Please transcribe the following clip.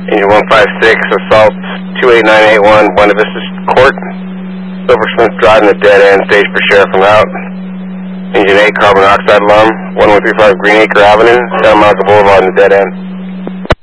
Engine 156, assault 28981, Buena Vista Court. Silversmith Drive in the dead end, stage for sheriff from out. Engine 8, carbon monoxide alarm, 1135 Greenacre Avenue, Santa Monica Boulevard in the dead end.